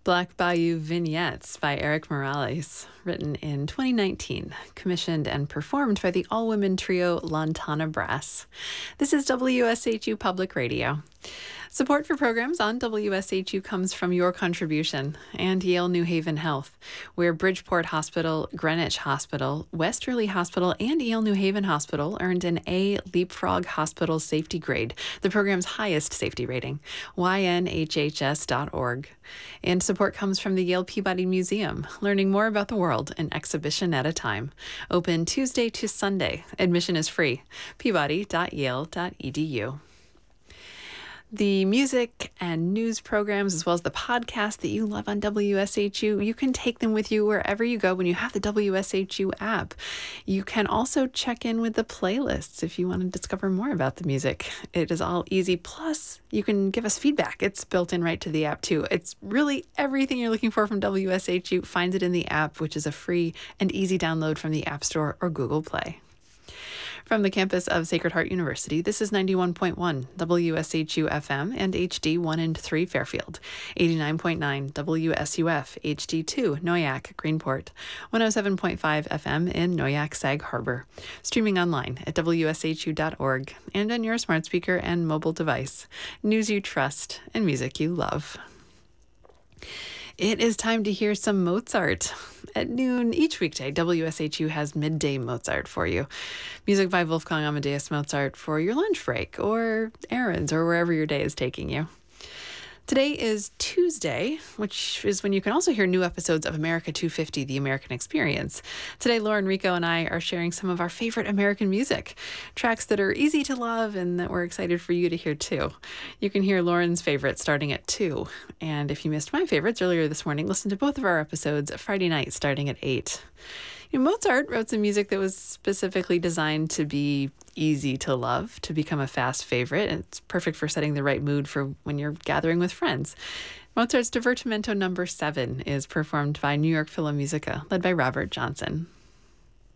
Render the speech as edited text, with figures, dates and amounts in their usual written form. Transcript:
Black Bayou Vignettes by Eric Morales, written in 2019, commissioned and performed by the all-women trio Lantana Brass. This is WSHU Public Radio. Support for programs on WSHU comes from your contribution and Yale New Haven Health, where Bridgeport Hospital, Greenwich Hospital, Westerly Hospital, and Yale New Haven Hospital earned an A Leapfrog Hospital Safety Grade, the program's highest safety rating, ynhhs.org. And support comes from the Yale Peabody Museum, learning more about the world an exhibition at a time. Open Tuesday to Sunday. Admission is free. peabody.yale.edu. The music and news programs, as well as the podcast that you love on WSHU, you can take them with you wherever you go when you have the WSHU app. You can also check in with the playlists if you want to discover more about the music. It is all easy. Plus, you can give us feedback. It's built in right to the app, too. It's really everything you're looking for from WSHU. Find it in the app, which is a free and easy download from the App Store or Google Play. From the campus of Sacred Heart University, this is 91.1 WSHU FM and HD 1 and 3 Fairfield, 89.9 WSUF HD2 Noyak Greenport, 107.5 FM in Noyak Sag Harbor, streaming online at WSHU.org and on your smart speaker and mobile device. News you trust and music you love. It is time to hear some Mozart. At noon each weekday, WSHU has Midday Mozart for you. Music by Wolfgang Amadeus Mozart for your lunch break or errands or wherever your day is taking you. Today is Tuesday, which is when you can also hear new episodes of America 250, The American Experience. Today, Lauren Rico and I are sharing some of our favorite American music, tracks that are easy to love and that we're excited for you to hear too. You can hear Lauren's favorites starting at 2. And if you missed my favorites earlier this morning, listen to both of our episodes Friday night starting at 8. Mozart wrote some music that was specifically designed to be easy to love, to become a fast favorite. It's perfect for setting the right mood for when you're gathering with friends. Mozart's Divertimento No. 7 is performed by New York Philharmonic, led by Robert Johnson.